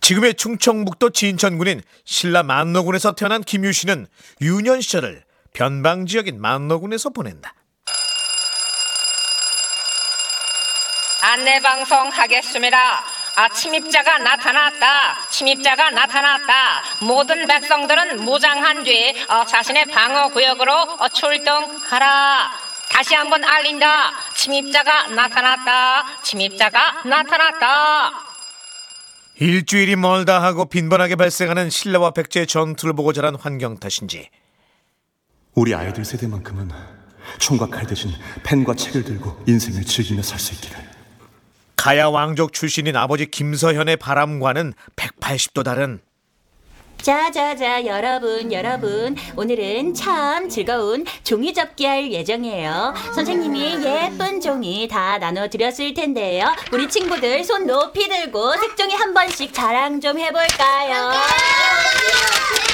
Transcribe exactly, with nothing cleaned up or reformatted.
지금의 충청북도 진천군인 신라 만노군에서 태어난 김유신은 유년 시절을 변방 지역인 만노군에서 보낸다. 안내방송 하겠습니다. 아, 침입자가 나타났다. 침입자가 나타났다. 모든 백성들은 무장한 뒤 어, 자신의 방어구역으로 어, 출동하라. 다시 한번 알린다. 침입자가 나타났다. 침입자가 나타났다. 일주일이 멀다 하고 빈번하게 발생하는 신라와 백제의 전투를 보고 자란 환경 탓인지 우리 아이들 세대만큼은 총과 칼 대신 펜과 책을 들고 인생을 즐기며 살 수 있기를. 가야 왕족 출신인 아버지 김서현의 바람과는 백팔십 도 다른. 자자자 여러분 여러분 오늘은 참 즐거운 종이 접기 할 예정이에요. 선생님이 예쁜 종이 다 나눠드렸을 텐데요. 우리 친구들 손 높이 들고 색종이 한 번씩 자랑 좀 해볼까요?